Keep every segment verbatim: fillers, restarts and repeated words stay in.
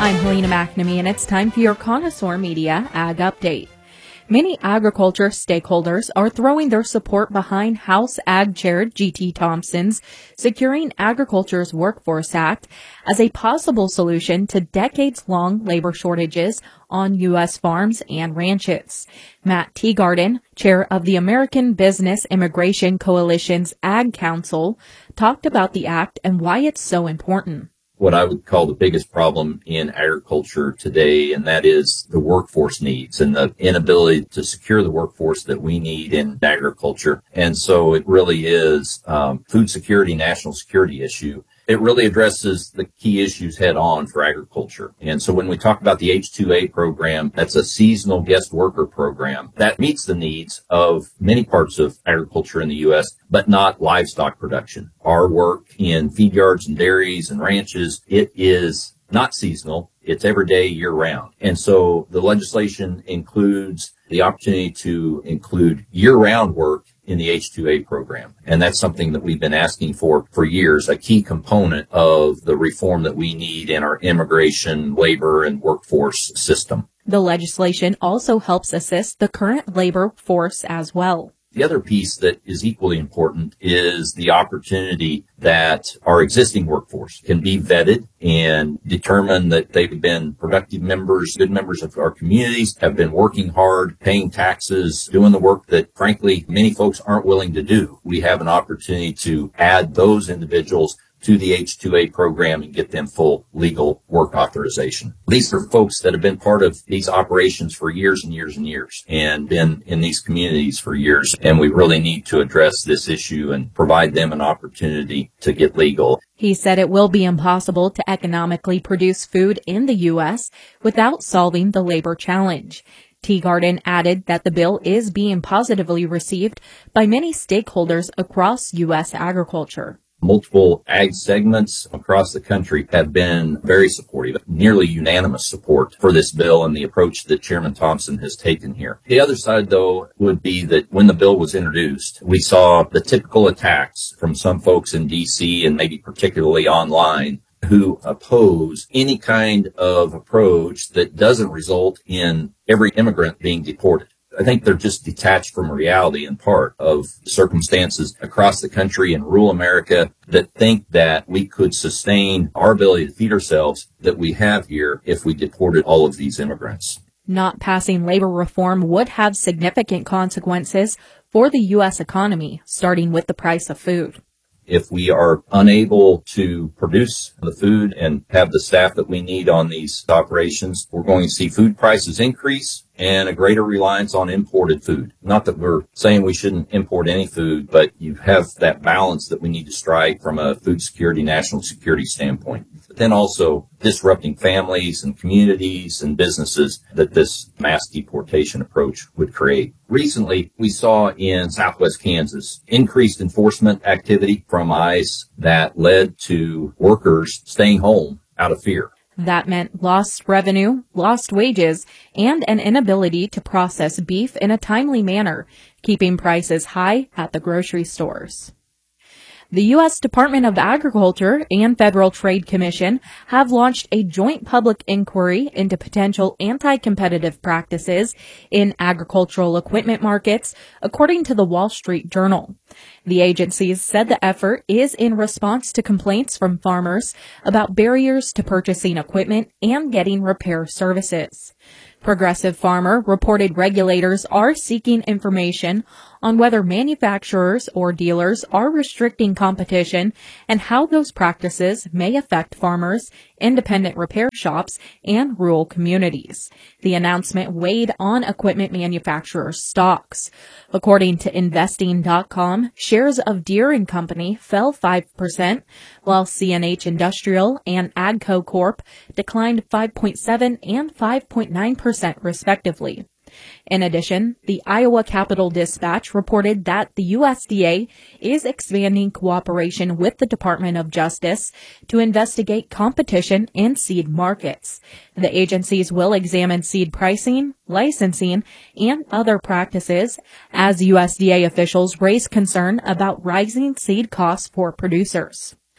I'm Helena McNamee, and it's time for your Connoisseur Media Ag Update. Many agriculture stakeholders are throwing their support behind House Ag Chair G T Thompson's Securing Agriculture's Workforce Act as a possible solution to decades-long labor shortages on U S farms and ranches. Matt Teagarden, chair of the American Business Immigration Coalition's Ag Council, talked about the act and why it's so important. What I would call the biggest problem in agriculture today, and that is the workforce needs and the inability to secure the workforce that we need in agriculture. And so it really is um, food security, national security issue. It really addresses the key issues head on for agriculture. And so when we talk about the H two A program, that's a seasonal guest worker program that meets the needs of many parts of agriculture in the U S, but not livestock production. Our work in feed yards and dairies and ranches, it is not seasonal. It's every day, year round. And so the legislation includes the opportunity to include year-round work in the H two A program. And that's something that we've been asking for for years, a key component of the reform that we need in our immigration, labor, and workforce system. The legislation also helps assist the current labor force as well. The other piece that is equally important is the opportunity that our existing workforce can be vetted and determine that they've been productive members, good members of our communities, have been working hard, paying taxes, doing the work that, frankly, many folks aren't willing to do. We have an opportunity to add those individuals to the H two A program and get them full legal work authorization. These are folks that have been part of these operations for years and years and years and been in these communities for years. And we really need to address this issue and provide them an opportunity to get legal. He said it will be impossible to economically produce food in the U S without solving the labor challenge. Teagarden added that the bill is being positively received by many stakeholders across U S agriculture. Multiple ag segments across the country have been very supportive, nearly unanimous support for this bill and the approach that Chairman Thompson has taken here. The other side, though, would be that when the bill was introduced, we saw the typical attacks from some folks in D C and maybe particularly online who oppose any kind of approach that doesn't result in every immigrant being deported. I think they're just detached from reality in part of circumstances across the country in rural America that think that we could sustain our ability to feed ourselves that we have here if we deported all of these immigrants. Not passing labor reform would have significant consequences for the U S economy, starting with the price of food. If we are unable to produce the food and have the staff that we need on these operations, we're going to see food prices increase and a greater reliance on imported food. Not that we're saying we shouldn't import any food, but you have that balance that we need to strike from a food security, national security standpoint. But then also disrupting families and communities and businesses that this mass deportation approach would create. Recently, we saw in southwest Kansas increased enforcement activity from ICE that led to workers staying home out of fear. That meant lost revenue, lost wages, and an inability to process beef in a timely manner, keeping prices high at the grocery stores. The U S Department of Agriculture and Federal Trade Commission have launched a joint public inquiry into potential anti-competitive practices in agricultural equipment markets, according to the Wall Street Journal. The agencies said the effort is in response to complaints from farmers about barriers to purchasing equipment and getting repair services. Progressive Farmer reported regulators are seeking information on whether manufacturers or dealers are restricting competition and how those practices may affect farmers, independent repair shops, and rural communities. The announcement weighed on equipment manufacturers' stocks. According to investing dot com, shares of Deere and Company fell five percent, while C N H Industrial and AGCO Corp declined five point seven and five point nine percent respectively. In addition, the Iowa Capital Dispatch reported that the U S D A is expanding cooperation with the Department of Justice to investigate competition in seed markets. The agencies will examine seed pricing, licensing, and other practices as U S D A officials raise concern about rising seed costs for producers.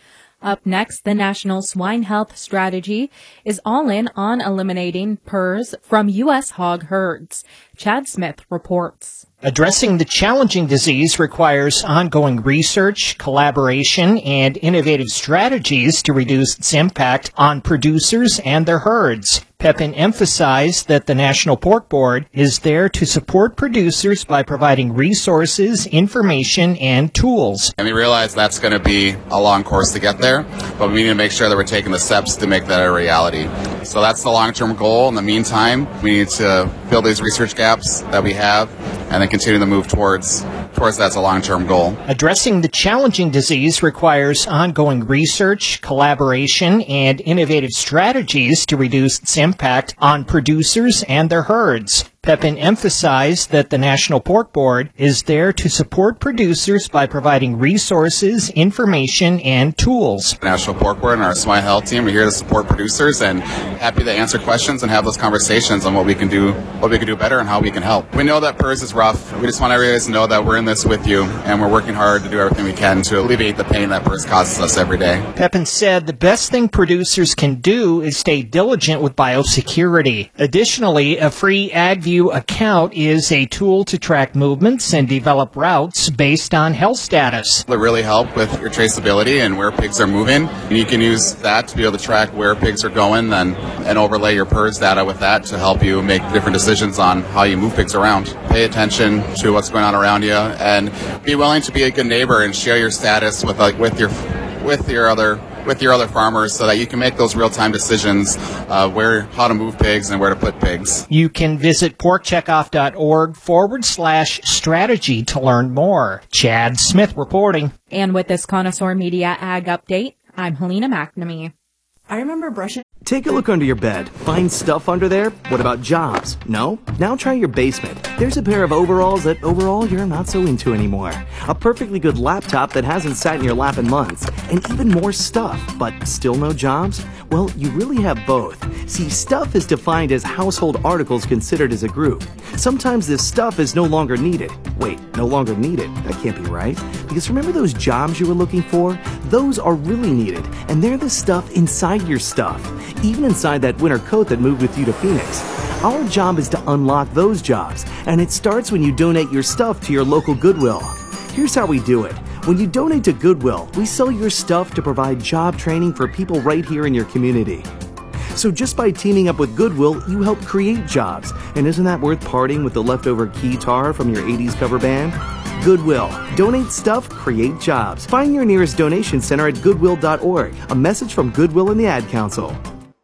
Up next, the National Swine Health Strategy is all in on eliminating P R R S from U S hog herds. Chad Smith reports. Addressing the challenging disease requires ongoing research, collaboration, and innovative strategies to reduce its impact on producers and their herds. Pepin emphasized that the National Pork Board is there to support producers by providing resources, information, and tools. And we realize that's going to be a long course to get there, but we need to make sure that we're taking the steps to make that a reality. So that's the long-term goal. In the meantime, we need to fill these research gaps that we have and then continue to move towards towards that's a long-term goal. Addressing the challenging disease requires ongoing research, collaboration, and innovative strategies to reduce its impact on producers and their herds. Pepin emphasized that the National Pork Board is there to support producers by providing resources, information, and tools. National Pork Board and our swine health team are here to support producers and happy to answer questions and have those conversations on what we can do, what we can do better and how we can help. We know that P R R S is rough. We just want everybody to know that we're in this with you and we're working hard to do everything we can to alleviate the pain that P R R S causes us every day. Pepin said the best thing producers can do is stay diligent with biosecurity. Additionally, a free AgView account is a tool to track movements and develop routes based on health status. That really help with your traceability and where pigs are moving. And you can use that to be able to track where pigs are going and, and overlay your P R R S data with that to help you make different decisions on how you move pigs around. Pay attention to what's going on around you and be willing to be a good neighbor and share your status with like with your with your other with your other farmers so that you can make those real-time decisions uh, where, how to move pigs and where to put pigs. You can visit porkcheckoff.org forward slash strategy to learn more. Chad Smith reporting. And with this Connoisseur Media Ag Update, I'm Helena McNamee. I remember brushing. Take a look under your bed. Find stuff under there? What about jobs? No? Now try your basement. There's a pair of overalls that overall you're not so into anymore. A perfectly good laptop that hasn't sat in your lap in months. And even more stuff, but still no jobs? Well, you really have both. See, stuff is defined as household articles considered as a group. Sometimes this stuff is no longer needed. Wait, no longer needed? That can't be right. Because remember those jobs you were looking for? Those are really needed, and they're the stuff inside your stuff. Even inside that winter coat that moved with you to Phoenix. Our job is to unlock those jobs, and it starts when you donate your stuff to your local Goodwill. Here's how we do it. When you donate to Goodwill, we sell your stuff to provide job training for people right here in your community. So just by teaming up with Goodwill, you help create jobs. And isn't that worth parting with the leftover keytar from your eighties cover band? Goodwill. Donate stuff, create jobs. Find your nearest donation center at goodwill dot org. A message from Goodwill and the Ad Council.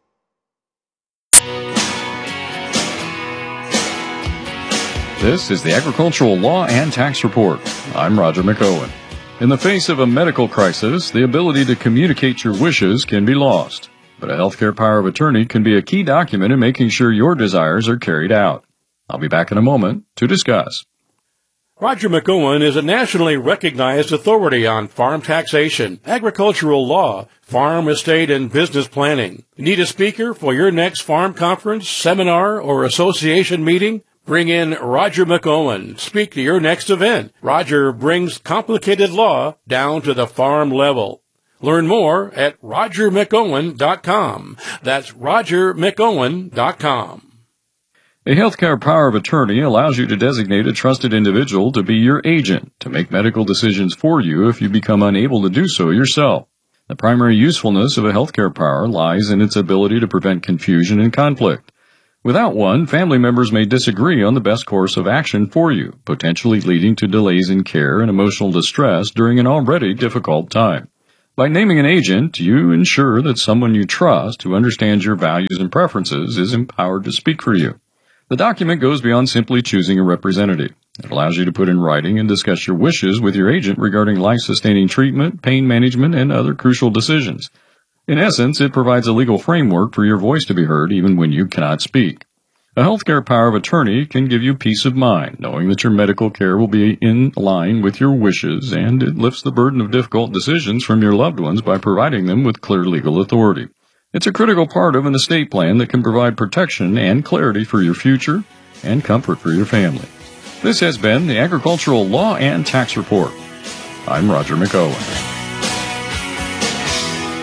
This is the Agricultural Law and Tax Report. I'm Roger McOwen. In the face of a medical crisis, the ability to communicate your wishes can be lost. But a healthcare power of attorney can be a key document in making sure your desires are carried out. I'll be back in a moment to discuss. Roger McOwen is a nationally recognized authority on farm taxation, agricultural law, farm, estate, and business planning. Need a speaker for your next farm conference, seminar, or association meeting? Bring in Roger McOwen. Speak to your next event. Roger brings complicated law down to the farm level. Learn more at roger mcowen dot com. That's roger mcowen dot com. A healthcare power of attorney allows you to designate a trusted individual to be your agent to make medical decisions for you if you become unable to do so yourself. The primary usefulness of a healthcare power lies in its ability to prevent confusion and conflict. Without one, family members may disagree on the best course of action for you, potentially leading to delays in care and emotional distress during an already difficult time. By naming an agent, you ensure that someone you trust who understands your values and preferences is empowered to speak for you. The document goes beyond simply choosing a representative. It allows you to put in writing and discuss your wishes with your agent regarding life-sustaining treatment, pain management, and other crucial decisions. In essence, it provides a legal framework for your voice to be heard even when you cannot speak. A healthcare power of attorney can give you peace of mind, knowing that your medical care will be in line with your wishes, and it lifts the burden of difficult decisions from your loved ones by providing them with clear legal authority. It's a critical part of an estate plan that can provide protection and clarity for your future and comfort for your family. This has been the Agricultural Law and Tax Report. I'm Roger McOwen.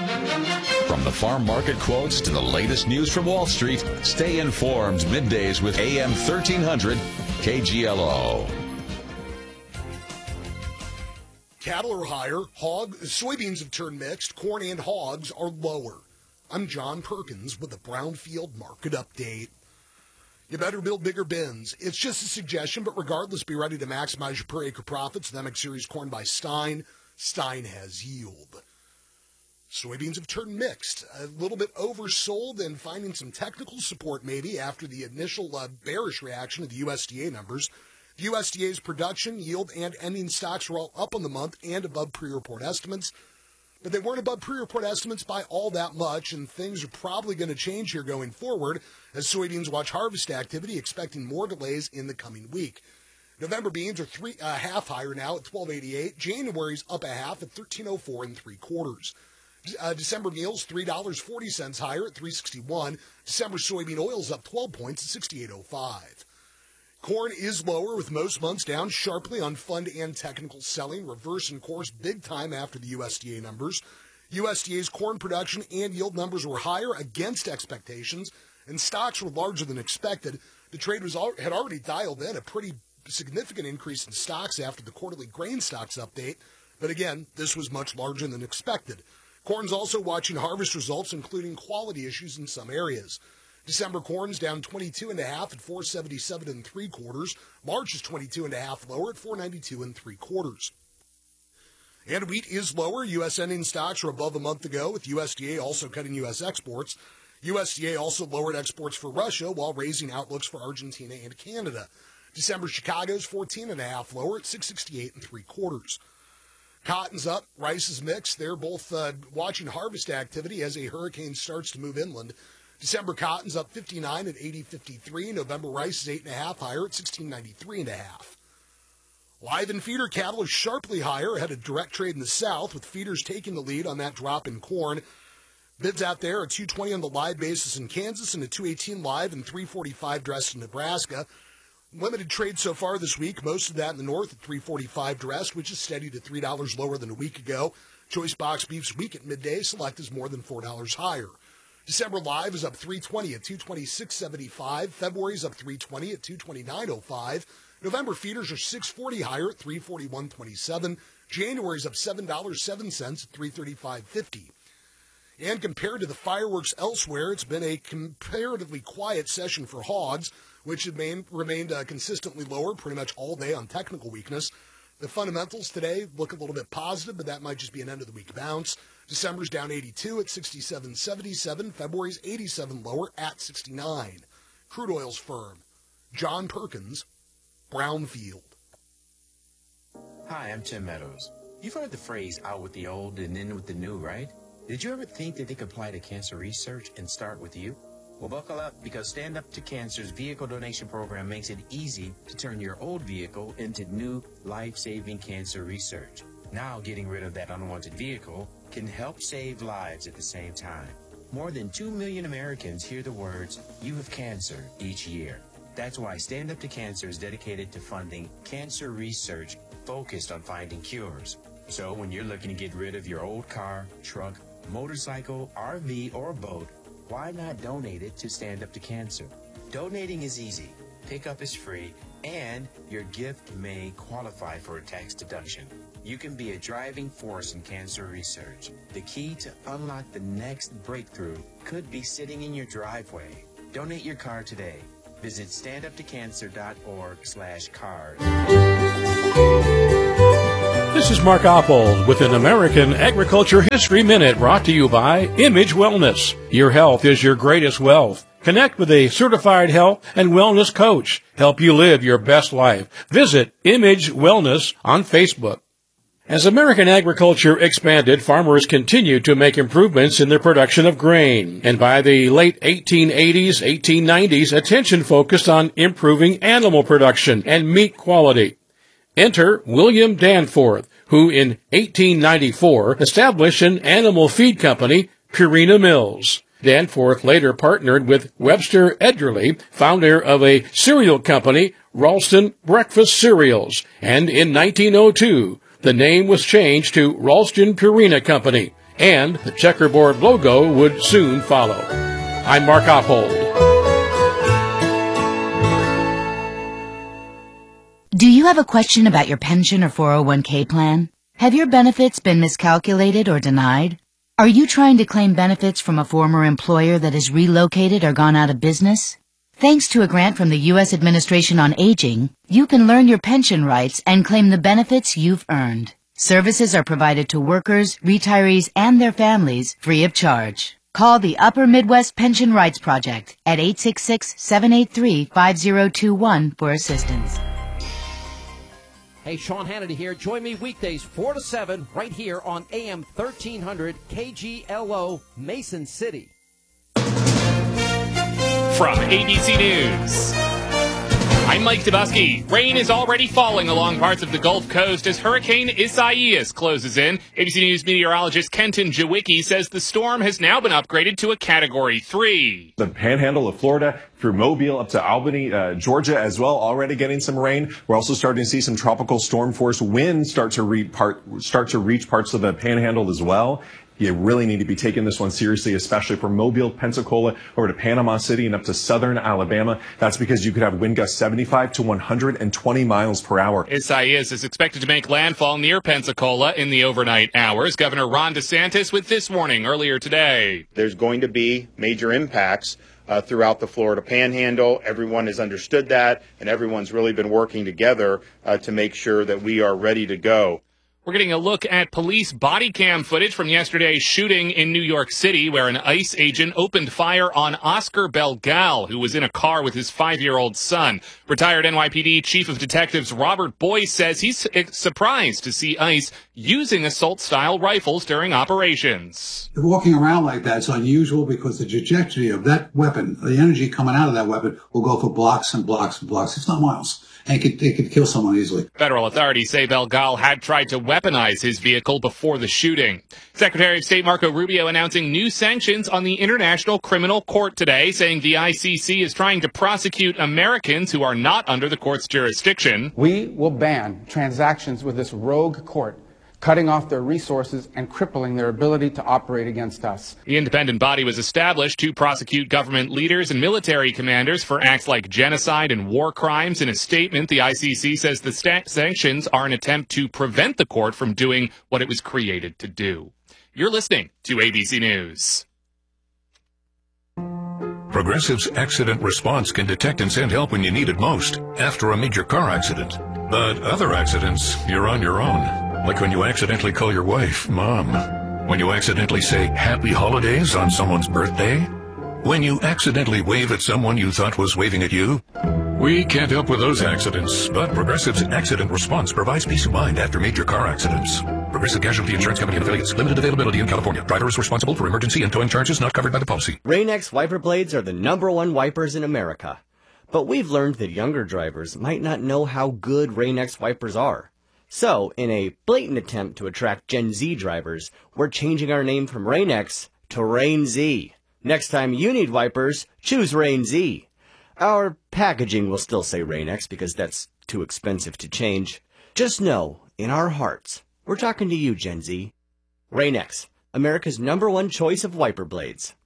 From the farm market quotes to the latest news from Wall Street, stay informed middays with A M thirteen hundred K G L O. Cattle are higher, hog, soybeans have turned mixed, corn and hogs are lower. I'm John Perkins with the Brownfield Market Update. You better build bigger bins. It's just a suggestion, but regardless, be ready to maximize your per acre profits. The M X Series corn by Stein. Stein has yield. Soybeans have turned mixed, a little bit oversold and finding some technical support maybe after the initial uh, bearish reaction of the U S D A numbers. The U S D A's production, yield, and ending stocks were all up on the month and above pre-report estimates, but they weren't above pre-report estimates by all that much, and things are probably going to change here going forward as soybeans watch harvest activity, expecting more delays in the coming week. November beans are three a uh, half higher now at twelve eighty-eight. January's up a half at thirteen oh four and three quarters. Uh, December meals, three dollars and forty cents higher at three sixty-one. December soybean oil's up twelve points at sixty-eight oh five. Corn is lower, with most months down sharply on fund and technical selling, reversing course big time after the U S D A numbers. U S D A's corn production and yield numbers were higher against expectations, and stocks were larger than expected. The trade was al- had already dialed in a pretty significant increase in stocks after the quarterly grain stocks update, but again, this was much larger than expected. Corn's also watching harvest results, including quality issues in some areas. December corn's down twenty-two and a half at four seventy-seven and three quarters. March is twenty-two and a half lower at four ninety-two and three quarters. And wheat is lower. U S ending stocks are above a month ago, with U S D A also cutting U S exports. U S D A also lowered exports for Russia while raising outlooks for Argentina and Canada. December Chicago's fourteen and a half lower at six sixty-eight and three quarters. Cotton's up, rice is mixed. They're both uh, watching harvest activity as a hurricane starts to move inland. December cotton's up fifty-nine at eighty fifty-three. November rice is eight and a half higher at sixteen ninety-three and a half. Live and feeder cattle are sharply higher ahead of direct trade in the south, with feeders taking the lead on that drop in corn. Bids out there are two twenty on the live basis in Kansas and a two eighteen live and three forty-five dressed in Nebraska. Limited trade so far this week, most of that in the north at three forty-five dressed, which is steady to three dollars lower than a week ago. Choice box beef's weak at midday. Select is more than four dollars higher. December live is up three twenty at two twenty-six seventy-five. February's up three twenty at two twenty-nine oh five. November feeders are six forty higher at three forty-one twenty-seven. January's up seven dollars and seven cents at three thirty-five fifty. And compared to the fireworks elsewhere, it's been a comparatively quiet session for hogs, which have main, remained uh, consistently lower pretty much all day on technical weakness. The fundamentals today look a little bit positive, but that might just be an end-of-the-week bounce. December's down eighty-two at sixty-seven seventy-seven. February's eighty-seven lower at sixty-nine. Crude oil's firm. John Perkins, Brownfield. Hi, I'm Tim Meadows. You've heard the phrase out with the old and in with the new, right? Did you ever think that they could apply to cancer research and start with you? Well, buckle up, because Stand Up to Cancer's vehicle donation program makes it easy to turn your old vehicle into new life-saving cancer research. Now, getting rid of that unwanted vehicle can help save lives at the same time. More than two million Americans hear the words, "You have cancer," each year. That's why Stand Up to Cancer is dedicated to funding cancer research focused on finding cures. So when you're looking to get rid of your old car, truck, motorcycle, R V, or boat, why not donate it to Stand Up to Cancer? Donating is easy, pickup is free, and your gift may qualify for a tax deduction. You can be a driving force in cancer research. The key to unlock the next breakthrough could be sitting in your driveway. Donate your car today. Visit standuptocancer.org slash card. This is Mark Oppold with an American Agriculture History Minute, brought to you by Image Wellness. Your health is your greatest wealth. Connect with a certified health and wellness coach. Help you live your best life. Visit Image Wellness on Facebook. As American agriculture expanded, farmers continued to make improvements in their production of grain. And by the late eighteen eighties, eighteen nineties, attention focused on improving animal production and meat quality. Enter William Danforth, who in eighteen ninety-four established an animal feed company, Purina Mills. Danforth later partnered with Webster Edgerly, founder of a cereal company, Ralston Breakfast Cereals, and in nineteen oh two, the name was changed to Ralston Purina Company. and the checkerboard logo would soon follow. I'm Mark Oppold. Do you have a question about your pension or four oh one k plan? Have your benefits been miscalculated or denied? Are you trying to claim benefits from a former employer that has relocated or gone out of business? Thanks to a grant from the U S Administration on Aging, you can learn your pension rights and claim the benefits you've earned. Services are provided to workers, retirees, and their families free of charge. Call the Upper Midwest Pension Rights Project at eight six six, seven eight three, five zero two one for assistance. Hey, Sean Hannity here. Join me weekdays four to seven right here on A M thirteen hundred K G L O, Mason City. From A B C News, I'm Mike Dubusky. Rain is already falling along parts of the Gulf Coast as Hurricane Isaias closes in. A B C News meteorologist Kenton Jawicki says the storm has now been upgraded to a Category three. The panhandle of Florida through Mobile up to Albany, uh, Georgia as well, already getting some rain. We're also starting to see some tropical storm force winds start to, re- part, start to reach parts of the panhandle as well. You really need to be taking this one seriously, especially from Mobile, Pensacola, over to Panama City and up to southern Alabama. That's because you could have wind gusts seventy-five to one hundred twenty miles per hour. Isaias is expected to make landfall near Pensacola in the overnight hours. Governor Ron DeSantis with this warning earlier today. There's going to be major impacts uh, throughout the Florida Panhandle. Everyone has understood that, and everyone's really been working together uh, to make sure that we are ready to go. We're getting a look at police body cam footage from yesterday's shooting in New York City where an ICE agent opened fire on Oscar Belgal, who was in a car with his five-year-old son. Retired N Y P D Chief of Detectives Robert Boyce says he's surprised to see ICE using assault-style rifles during operations. Walking around like that is unusual because the trajectory of that weapon, the energy coming out of that weapon, will go for blocks and blocks and blocks, if not miles. And it could, it could kill someone easily. Federal authorities say Belgal had tried to weaponize his vehicle before the shooting. Secretary of State Marco Rubio announcing new sanctions on the International Criminal Court today, saying the I C C is trying to prosecute Americans who are not under the court's jurisdiction. We will ban transactions with this rogue court, cutting off their resources and crippling their ability to operate against us. The independent body was established to prosecute government leaders and military commanders for acts like genocide and war crimes. In a statement, the I C C says the sta- sanctions are an attempt to prevent the court from doing what it was created to do. You're listening to A B C News. Progressive's accident response can detect and send help when you need it most after a major car accident. But other accidents, you're on your own. Like when you accidentally call your wife Mom. When you accidentally say Happy Holidays on someone's birthday. When you accidentally wave at someone you thought was waving at you. We can't help with those accidents, but Progressive's accident response provides peace of mind after major car accidents. Progressive Casualty Insurance Company and affiliates. Limited availability in California. Driver is responsible for emergency and towing charges not covered by the policy. Rain-X wiper blades are the number one wipers in America. But we've learned that younger drivers might not know how good Rain-X wipers are. So, in a blatant attempt to attract Gen Z drivers, we're changing our name from Rain-X to Rain-Z. Next time you need wipers, choose Rain-Z. Our packaging will still say Rain-X because that's too expensive to change. Just know, in our hearts, we're talking to you, Gen Z. Rain-X, America's number one choice of wiper blades.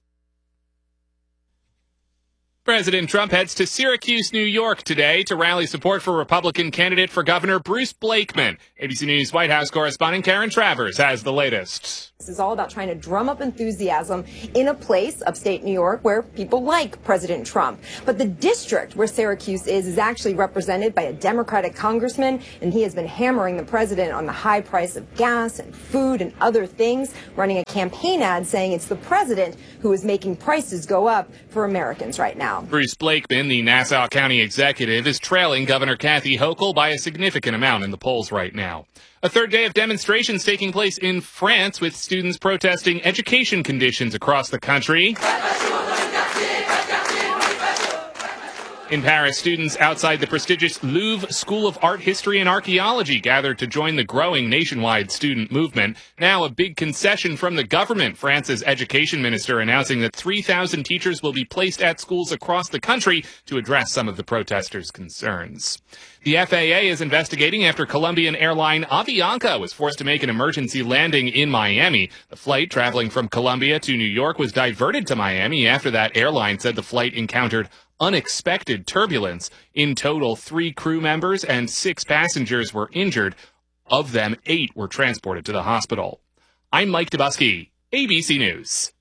President Trump heads to Syracuse, New York today to rally support for Republican candidate for Governor Bruce Blakeman. A B C News White House correspondent Karen Travers has the latest. This is all about trying to drum up enthusiasm in a place, upstate New York, where people like President Trump. But the district where Syracuse is is actually represented by a Democratic congressman, and he has been hammering the president on the high price of gas and food and other things, running a campaign ad saying it's the president who is making prices go up for Americans right now. Bruce Blakeman, the Nassau County executive, is trailing Governor Kathy Hochul by a significant amount in the polls right now. A third day of demonstrations taking place in France with students protesting education conditions across the country. In Paris, students outside the prestigious Louvre School of Art, History, and Archaeology gathered to join the growing nationwide student movement. Now a big concession from the government. France's education minister announcing that three thousand teachers will be placed at schools across the country to address some of the protesters' concerns. The F A A is investigating after Colombian airline Avianca was forced to make an emergency landing in Miami. The flight traveling from Colombia to New York was diverted to Miami after that airline said the flight encountered unexpected turbulence. In total, three crew members and six passengers were injured. Of them, eight were transported to the hospital. I'm Mike Dubusky, A B C News.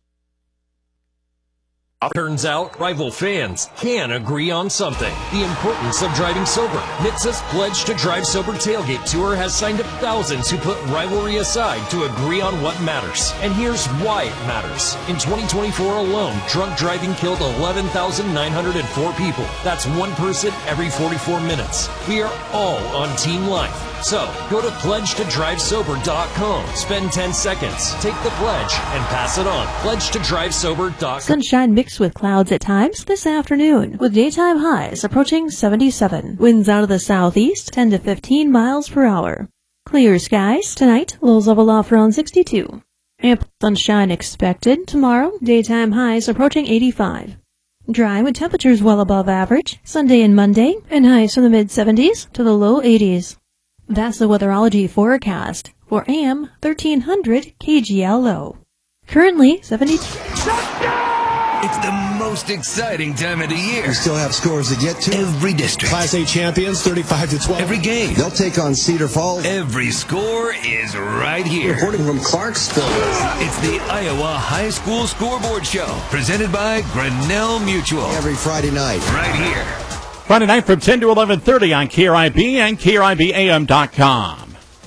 Turns out, rival fans can agree on something. The importance of driving sober. N H T S A's Pledge to Drive Sober Tailgate Tour has signed up thousands who put rivalry aside to agree on what matters. And here's why it matters. In twenty twenty-four alone, drunk driving killed eleven thousand nine hundred four people. That's one person every forty-four minutes. We are all on Team Life. So, go to pledge to drive sober dot com. Spend ten seconds, take the pledge, and pass it on. pledge to drive sober dot com. Sunshine mixed with clouds at times this afternoon, with daytime highs approaching seventy-seven. Winds out of the southeast, ten to fifteen miles per hour. Clear skies tonight, lows level off around sixty-two. Ample sunshine expected tomorrow, daytime highs approaching eighty-five. Dry with temperatures well above average, Sunday and Monday, and highs from the mid-seventies to the low eighties. That's the weatherology forecast for A M thirteen hundred K G L O. Currently seventy-two. It's the most exciting time of the year. We still have scores to get to. Every district. Class A champions, thirty-five to twelve. Every game. They'll take on Cedar Falls. Every score is right here. Reporting from Clarksville. It's the Iowa High School Scoreboard Show, presented by Grinnell Mutual. Every Friday night. Right here. Friday night from ten to eleven thirty on K R I B and K R I B A M dot com.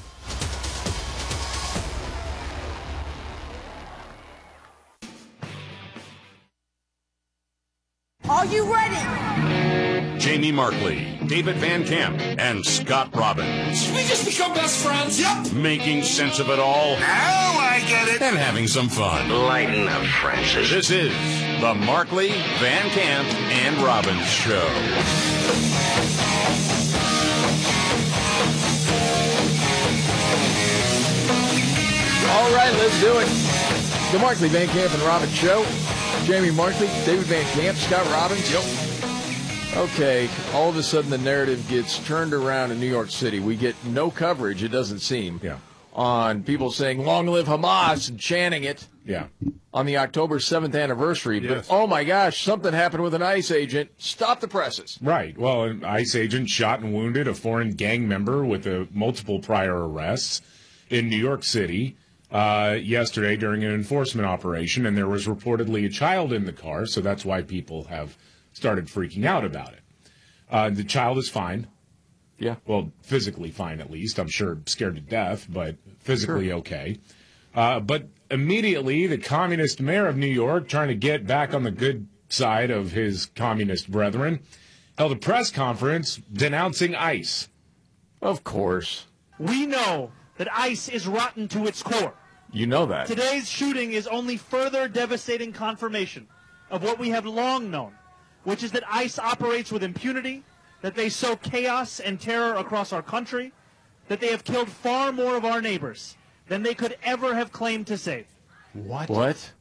Are you ready? Jamie Markley, David Van Camp, and Scott Robbins. We just become best friends. Yep. Making sense of it all. Now I get it. And having some fun. Lighten up, Francis. This is the Markley, Van Camp, and Robbins Show. All right, let's do it. The Markley, Van Camp, and Robbins Show. Jamie Markley, David Van Camp, Scott Robbins. Yep. Okay, all of a sudden the narrative gets turned around in New York City. We get no coverage, it doesn't seem, yeah. on people saying, long live Hamas, and chanting it yeah. on the October seventh anniversary. Yes. But, oh my gosh, something happened with an ICE agent. Stop the presses. Right. Well, an ICE agent shot and wounded a foreign gang member with a, multiple prior arrests in New York City. Uh, yesterday during an enforcement operation, and there was reportedly a child in the car, so that's why people have started freaking out about it. Uh, the child is fine. Yeah. Well, physically fine, at least. I'm sure scared to death, but physically Sure. okay. Uh, but immediately, the communist mayor of New York, trying to get back on the good side of his communist brethren, held a press conference denouncing ICE. Of course. We know that ICE is rotten to its core. You know that. Today's shooting is only further devastating confirmation of what we have long known, which is that ICE operates with impunity, that they sow chaos and terror across our country, that they have killed far more of our neighbors than they could ever have claimed to save. What? What?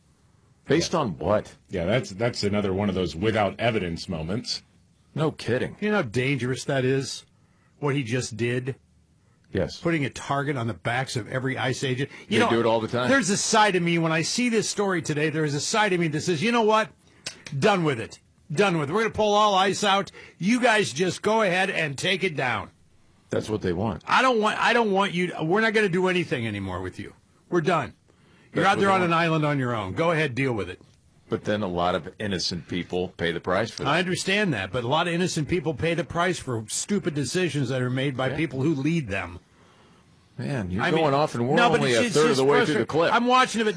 Based yeah. on what? Yeah, that's that's another one of those without evidence moments. No kidding. You know how dangerous that is, what he just did? Yes. Putting a target on the backs of every ICE agent. You they know, do it all the time. There's a side of me, when I see this story today, there's a side of me that says, you know what? Done with it. Done with it. We're going to pull all ICE out. You guys just go ahead and take it down. That's what they want. I don't want I don't want you to, we're not going to do anything anymore with you. We're done. You're That's out there what on they an want. island on your own. Go ahead, deal with it. But then a lot of innocent people pay the price for that. I understand that, but a lot of innocent people pay the price for stupid decisions that are made by Yeah. people who lead them. Man, you're I going mean, off and we're no, but only it's- a it's third of just the way through the frustrating. clip. I'm watching it.